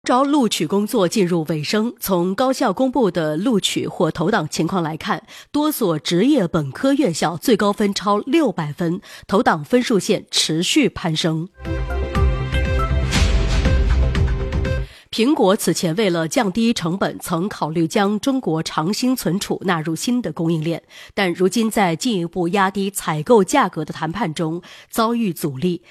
招录取工作进入尾声，从高校公布的录取或投档情况来看，多所职业本科院校最高分超600分，投档分数线持续攀升。苹果此前为了降低成本，曾考虑将中国长兴存储纳入新的供应链，但如今在进一步压低采购价格的谈判中遭遇阻力，